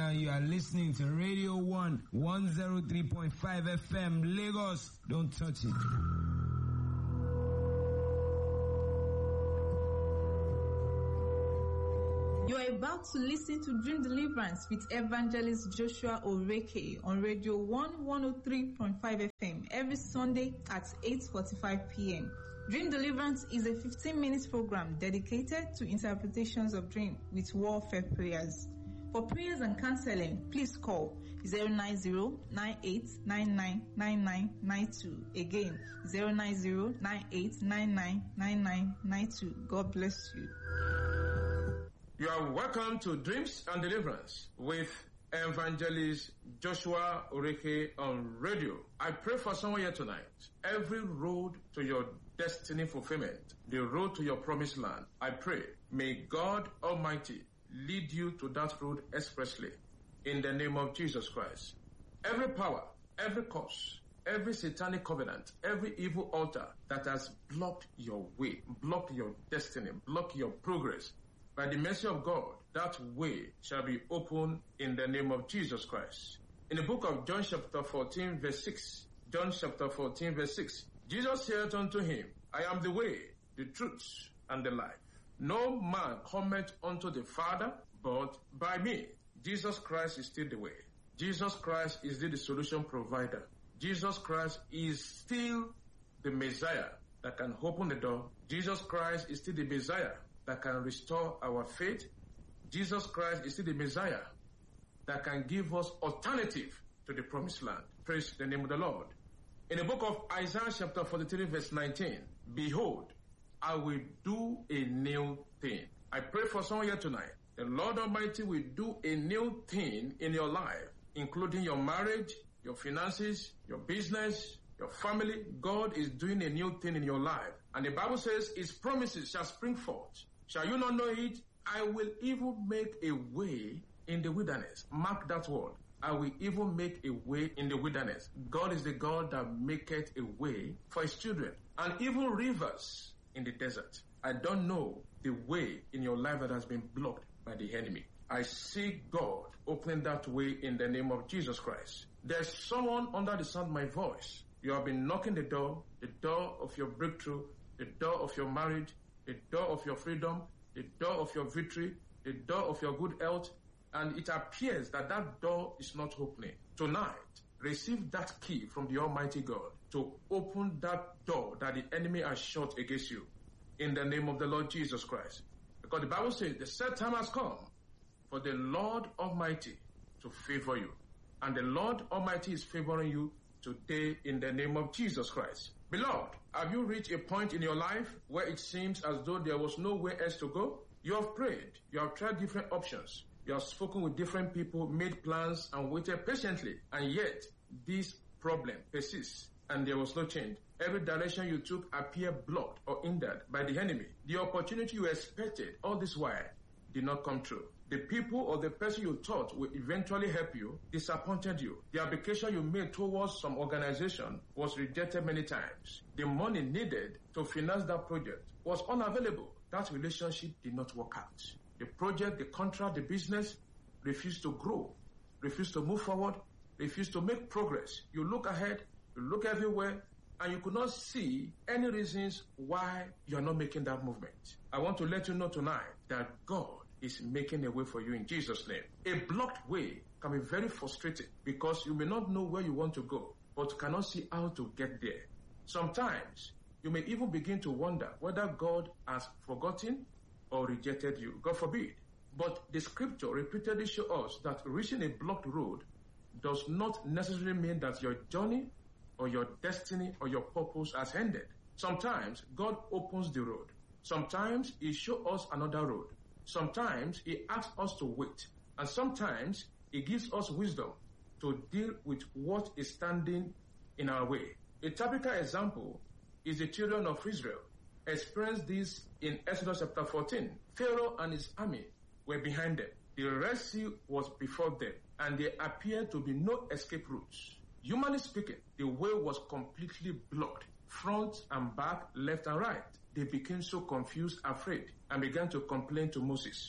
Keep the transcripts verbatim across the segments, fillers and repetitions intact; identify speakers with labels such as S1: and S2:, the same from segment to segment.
S1: now you are listening to Radio one, one oh three point five F M, Lagos. Don't touch it.
S2: You are about to listen to Dream Deliverance with Evangelist Joshua Oreke on Radio one, one oh three point five F M every Sunday at eight forty-five p.m. Dream Deliverance is a fifteen minute program dedicated to interpretations of dream with warfare prayers. For prayers and counseling, please call zero nine zero, nine eight nine nine, nine nine nine two. Again, zero nine zero, nine eight nine nine, nine nine nine two. God bless you.
S3: You are welcome to Dreams and Deliverance with Evangelist Joshua Oreke on radio. I pray for someone here tonight. Every road to your destiny fulfillment, the road to your promised land, I pray, may God Almighty lead you to that road expressly in the name of Jesus Christ. Every power, every curse, every satanic covenant, every evil altar that has blocked your way, blocked your destiny, blocked your progress, by the mercy of God, that way shall be opened in the name of Jesus Christ. In the book of John chapter fourteen verse six, John chapter fourteen verse six, Jesus said unto him, I am the way, the truth, and the life. No man cometh unto the Father but by me. Jesus Christ is still the way. Jesus Christ is still the solution provider. Jesus Christ is still the Messiah that can open the door. Jesus Christ is still the Messiah that can restore our faith. Jesus Christ is still the Messiah that can give us alternative to the promised land. Praise the name of the Lord. In the book of Isaiah chapter forty-three verse nineteen, behold, I will do a new thing. I pray for someone here tonight. The Lord Almighty will do a new thing in your life, including your marriage, your finances, your business, your family. God is doing a new thing in your life. And the Bible says his promises shall spring forth. Shall you not know it? I will even make a way in the wilderness. Mark that word. I will even make a way in the wilderness. God is the God that maketh a way for his children. And even rivers in the desert. I don't know the way in your life that has been blocked by the enemy. I see God opening that way in the name of Jesus Christ. There's someone under the sound of my voice. You have been knocking the door, the door of your breakthrough, the door of your marriage, the door of your freedom, the door of your victory, the door of your good health, and it appears that that door is not opening. Tonight, receive that key from the Almighty God to open that door that the enemy has shut against you in the name of the Lord Jesus Christ. Because the Bible says the set time has come for the Lord Almighty to favor you. And the Lord Almighty is favoring you today in the name of Jesus Christ. Beloved, have you reached a point in your life where it seems as though there was nowhere else to go? You have prayed, you have tried different options, you have spoken with different people, made plans and waited patiently, and yet this problem persists and there was no change. Every direction you took appeared blocked or hindered by the enemy. The opportunity you expected all this while did not come true. The people or the person you thought would eventually help you disappointed you. The application you made towards some organization was rejected many times. The money needed to finance that project was unavailable. That relationship did not work out. The project, the contract, the business refused to grow, refused to move forward, refused to make progress. You look ahead, you look everywhere, and you could not see any reasons why you are not making that movement. I want to let you know tonight that God is making a way for you in Jesus' name. A blocked way can be very frustrating because you may not know where you want to go, but cannot see how to get there. Sometimes you may even begin to wonder whether God has forgotten or rejected you. God forbid. But the scripture repeatedly shows us that reaching a blocked road does not necessarily mean that your journey or your destiny or your purpose has ended. Sometimes God opens the road. Sometimes he shows us another road. Sometimes he asks us to wait. And sometimes he gives us wisdom to deal with what is standing in our way. A typical example is the children of Israel. Experienced this in Exodus chapter fourteen. Pharaoh and his army were behind them. The Red Sea was before them, and there appeared to be no escape routes. Humanly speaking, the way was completely blocked, front and back, left and right. They became so confused, afraid, and began to complain to Moses.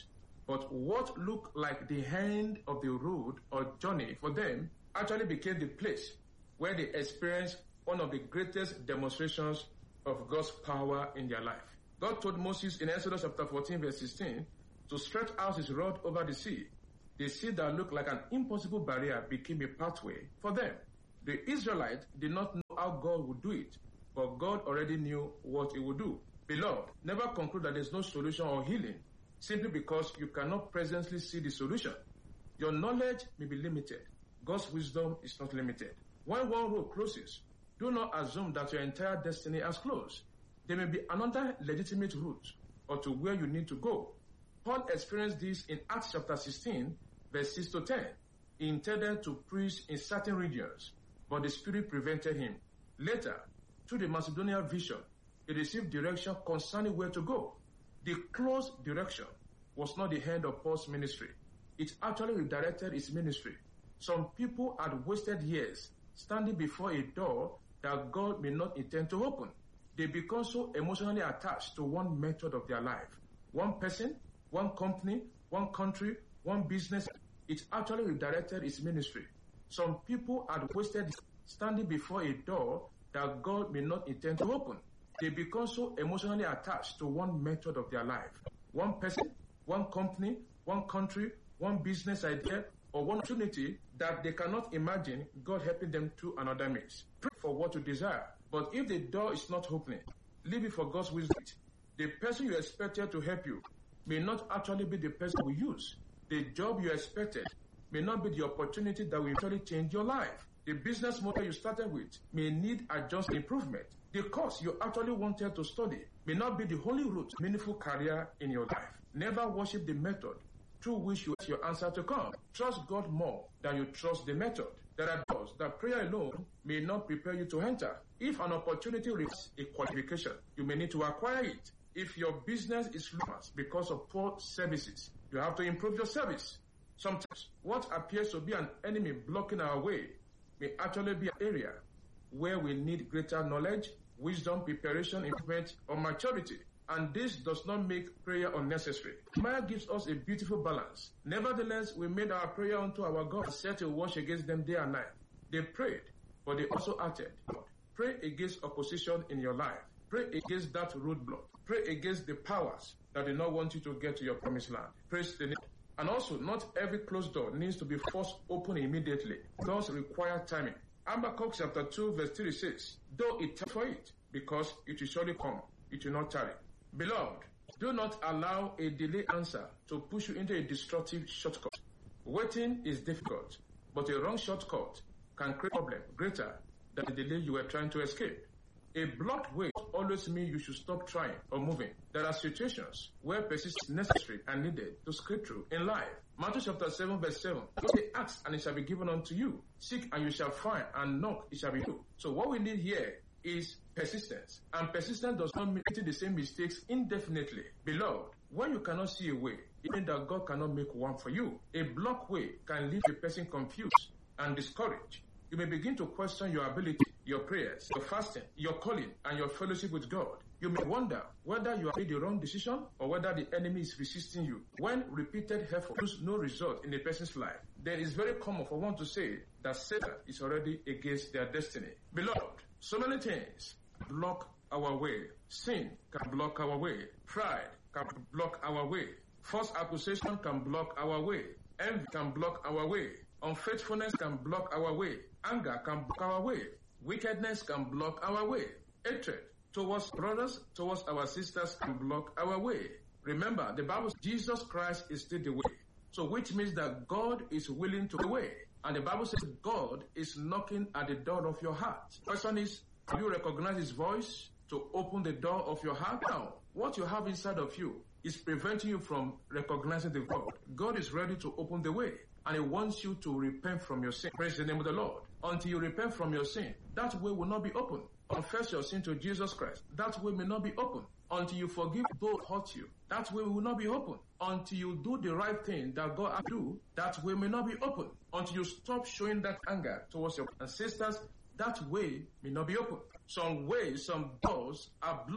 S3: But what looked like the end of the road or journey for them actually became the place where they experienced one of the greatest demonstrations of God's power in their life. God told Moses in Exodus chapter fourteen verse sixteen to stretch out his rod over the sea. The sea that looked like an impossible barrier became a pathway for them. The Israelites did not know how God would do it, but God already knew what he would do. Beloved, never conclude that there's no solution or healing simply because you cannot presently see the solution. Your knowledge may be limited. God's wisdom is not limited. When one road closes, do not assume that your entire destiny has closed. There may be another legitimate route or to where you need to go. Paul experienced this in Acts chapter sixteen, verse six to ten. He intended to preach in certain regions, but the Spirit prevented him. Later, through the Macedonian vision, he received direction concerning where to go. The closed direction was not the end of Paul's ministry. It actually redirected his ministry. Some people had wasted years standing before a door that God may not intend to open. They become so emotionally attached to one method of their life. One person, one company, one country, one business. It actually redirected his ministry. Some people had wasted standing before a door that God may not intend to open. They become so emotionally attached to one method of their life. One person, one company, one country, one business idea, or one opportunity that they cannot imagine God helping them through another means. Pray for what you desire. But if the door is not opening, leave it for God's wisdom. The person you expected to help you may not actually be the person we use. The job you expected may not be the opportunity that will actually change your life. The business model you started with may need adjustment improvement. The course you actually wanted to study may not be the only route to meaningful career in your life. Never worship the method through which you want your answer to come. Trust God more than you trust the method. There are doors that prayer alone may not prepare you to enter. If an opportunity requires a qualification, you may need to acquire it. If your business is lost because of poor services, you have to improve your service. Sometimes what appears to be an enemy blocking our way may actually be an area where we need greater knowledge, wisdom, preparation, improvement, or maturity. And this does not make prayer unnecessary. Maya gives us a beautiful balance. Nevertheless, we made our prayer unto our God and set a watch against them day and night. They prayed, but they also acted. Pray against opposition in your life. Pray against that roadblock. Pray against the powers that do not want you to get to your promised land. Praise the name. And also, not every closed door needs to be forced open immediately. Doors require timing. Habakkuk chapter two verse three says, though it takes for it, because it will surely come, it will not tarry. Beloved, do not allow a delayed answer to push you into a destructive shortcut. Waiting is difficult, but a wrong shortcut can create a problem greater than the delay you were trying to escape. A blocked way always means you should stop trying or moving. There are situations where persistence is necessary and needed to scrape through in life. Matthew chapter seven verse seven. Say, ask and it shall be given unto you. Seek and you shall find, and knock it shall be you. So what we need here is persistence. And persistence does not mean making the same mistakes indefinitely. Beloved, when you cannot see a way, it means that God cannot make one for you. A blocked way can leave a person confused and discouraged. You may begin to question your ability, your prayers, your fasting, your calling, and your fellowship with God. You may wonder whether you have made the wrong decision or whether the enemy is resisting you. When repeated effort produces no result in a person's life, then it's very common for one to say that Satan is already against their destiny. Beloved, so many things block our way. Sin can block our way. Pride can block our way. False accusation can block our way. Envy can block our way. Unfaithfulness can block our way. Anger can block our way. Wickedness can block our way. Hatred towards brothers, towards our sisters can block our way. Remember, the Bible says Jesus Christ is still the way. So which means that God is willing to the way. And the Bible says God is knocking at the door of your heart. The question is, have you recognized his voice to open the door of your heart? Now, what you have inside of you is preventing you from recognizing the God. God is ready to open the way. And he wants you to repent from your sin. Praise the name of the Lord. Until you repent from your sin, that way will not be open. Confess your sin to Jesus Christ. That way may not be open. Until you forgive those who hurt you, that way will not be open. Until you do the right thing that God has to do, that way may not be open. Until you stop showing that anger towards your ancestors, that way may not be open. Some ways, some doors are blocked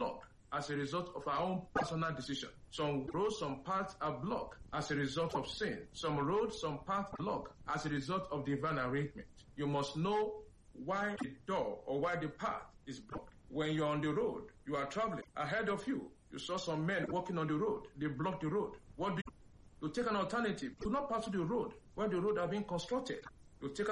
S3: as a result of our own personal decision. Some roads, some paths are blocked as a result of sin. Some roads, some paths are blocked as a result of divine arrangement. You must know why the door or why the path is blocked. When you're on the road, you are traveling. Ahead of you, you saw some men walking on the road. They blocked the road. What do you do? You take an alternative. Do not pass through the road where the road are being constructed. You take